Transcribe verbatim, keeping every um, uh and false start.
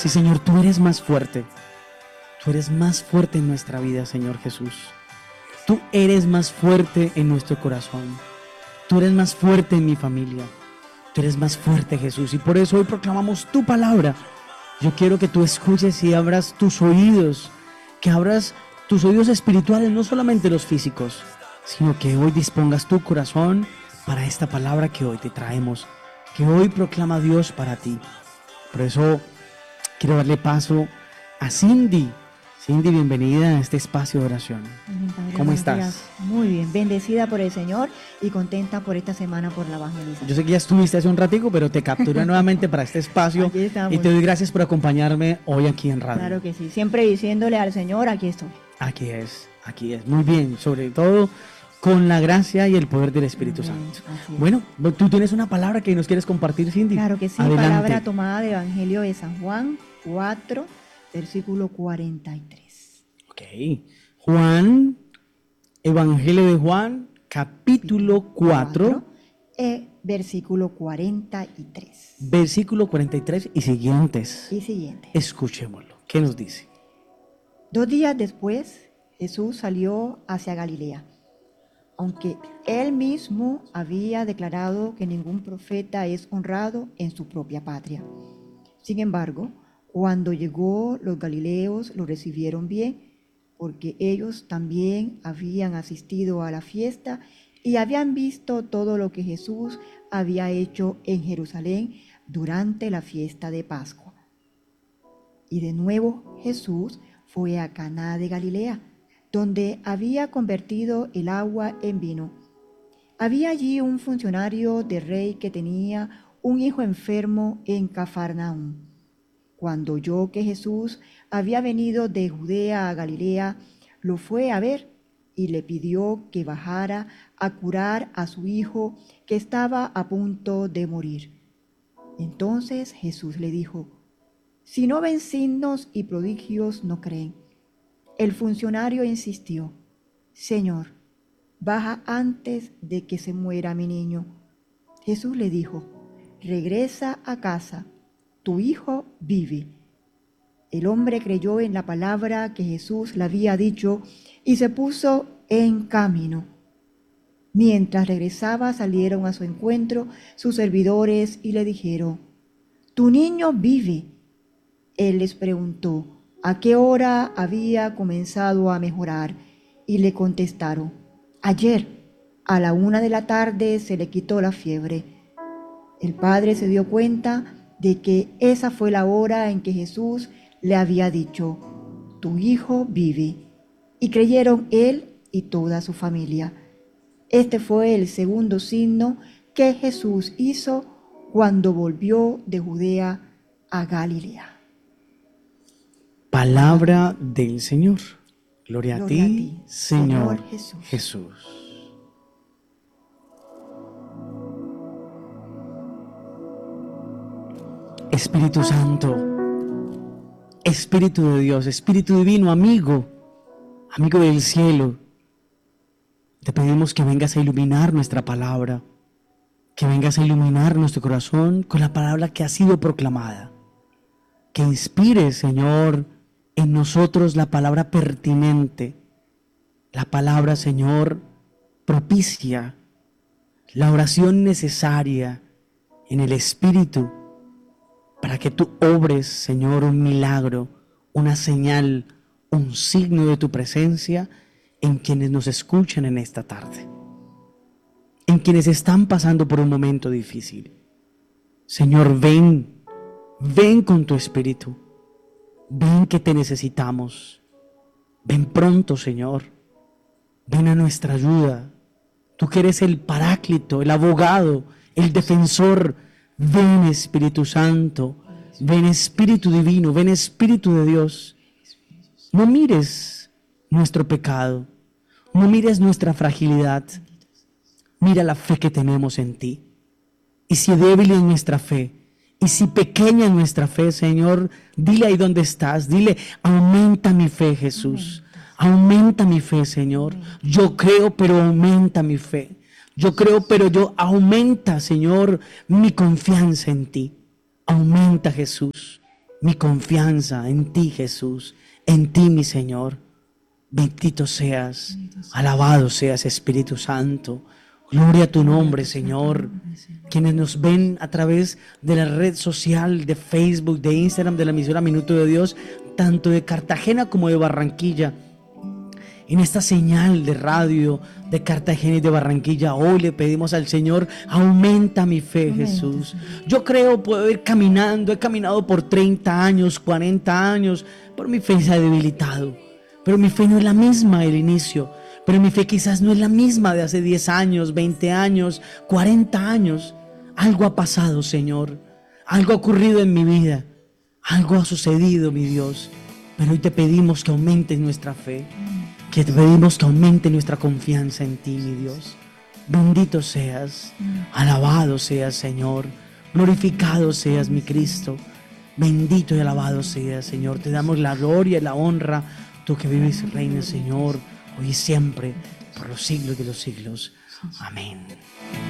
Sí, Señor, tú eres más fuerte. Tú eres más fuerte en nuestra vida, Señor Jesús. Tú eres más fuerte en nuestro corazón. Tú eres más fuerte en mi familia. Tú eres más fuerte, Jesús. Y por eso hoy proclamamos tu palabra. Yo quiero que tú escuches y abras tus oídos. Que abras tus oídos espirituales, no solamente los físicos, sino que hoy dispongas tu corazón para esta palabra que hoy te traemos. Que hoy proclama Dios para ti. Por eso quiero darle paso a Cindy. Cindy, bienvenida a este espacio de oración. Padre, ¿Cómo estás? días. Muy bien, bendecida por el Señor y contenta por esta semana por la evangelización. Yo sé que ya estuviste hace un ratico, pero te capturé nuevamente para este espacio y te doy gracias por acompañarme hoy aquí en radio. Claro que sí, siempre diciéndole al Señor, aquí estoy. Aquí es, aquí es, muy bien, sobre todo con la gracia y el poder del Espíritu Amén. Santo. Así es. Bueno, tú tienes una palabra que nos quieres compartir, Cindy. Claro que sí, Adelante. palabra tomada de Evangelio de San Juan cuatro, versículo cuarenta y tres. Ok, Juan, Evangelio de Juan, capítulo cuatro, eh, versículo cuarenta y tres. versículo cuarenta y tres y siguientes. Y siguiente. Escuchémoslo. ¿Qué nos dice? Dos días después, Jesús salió hacia Galilea, aunque él mismo había declarado que ningún profeta es honrado en su propia patria. Sin embargo, cuando llegó, los galileos lo recibieron bien, porque ellos también habían asistido a la fiesta y habían visto todo lo que Jesús había hecho en Jerusalén durante la fiesta de Pascua. Y de nuevo Jesús fue a Caná de Galilea, donde había convertido el agua en vino. Había allí un funcionario de rey que tenía un hijo enfermo en Cafarnaúm. Cuando oyó que Jesús había venido de Judea a Galilea, lo fue a ver y le pidió que bajara a curar a su hijo que estaba a punto de morir. Entonces Jesús le dijo: si no ven signos y prodigios, no creen. El funcionario insistió: Señor, baja antes de que se muera mi niño. Jesús le dijo: regresa a casa, tu hijo vive. El hombre creyó en la palabra que Jesús le había dicho y se puso en camino. Mientras regresaba, salieron a su encuentro sus servidores y le dijeron: tu niño vive. Él les preguntó a qué hora había comenzado a mejorar y le contestaron: ayer, a la una de la tarde, se le quitó la fiebre. El padre se dio cuenta de que esa fue la hora en que Jesús le había dicho: tu hijo vive. Y creyeron él y toda su familia. Este fue el segundo signo que Jesús hizo cuando volvió de Judea a Galilea. Palabra del Señor. Gloria, Gloria a, ti, a ti, Señor, Señor Jesús. Jesús. Espíritu Santo, Espíritu de Dios, Espíritu Divino, amigo, amigo del cielo, te pedimos que vengas a iluminar nuestra palabra, que vengas a iluminar nuestro corazón con la palabra que ha sido proclamada, que inspire, Señor, en nosotros la palabra pertinente, la palabra, Señor, propicia, la oración necesaria en el Espíritu, para que tú obres, Señor, un milagro, una señal, un signo de tu presencia en quienes nos escuchan en esta tarde, en quienes están pasando por un momento difícil. Señor, ven, ven con tu Espíritu, ven que te necesitamos, ven pronto, Señor, ven a nuestra ayuda. Tú que eres el Paráclito, el abogado, el defensor. Ven, Espíritu Santo, ven, Espíritu Divino, ven, Espíritu de Dios. No mires nuestro pecado, no mires nuestra fragilidad, mira la fe que tenemos en ti. Y si débil es nuestra fe, y si pequeña es nuestra fe, Señor, dile ahí donde estás, dile: aumenta mi fe, Jesús, aumenta mi fe, Señor. Yo creo, pero aumenta mi fe. Yo creo, pero yo aumenta, Señor, mi confianza en ti. Aumenta, Jesús, mi confianza en ti, Jesús, en ti, mi Señor. Bendito seas, alabado seas, Espíritu Santo. Gloria a tu nombre, Señor. Quienes nos ven a través de la red social de Facebook, de Instagram, de la emisora Minuto de Dios, tanto de Cartagena como de Barranquilla, en esta señal de radio de Cartagena y de Barranquilla, hoy le pedimos al Señor, aumenta mi fe, Aumenta, Jesús. Señor. Yo creo poder ir caminando, he caminado por treinta años, cuarenta años, pero mi fe se ha debilitado. Pero mi fe no es la misma del inicio, pero mi fe quizás no es la misma de hace diez años, veinte años, cuarenta años. Algo ha pasado, Señor, algo ha ocurrido en mi vida, algo ha sucedido, mi Dios, pero hoy te pedimos que aumentes nuestra fe, que te pedimos que aumente nuestra confianza en ti, mi Dios. Bendito seas, alabado seas, Señor, glorificado seas, mi Cristo. Bendito y alabado seas, Señor. Te damos la gloria y la honra, tú que vives y reinas, Señor, hoy y siempre, por los siglos de los siglos. Amén.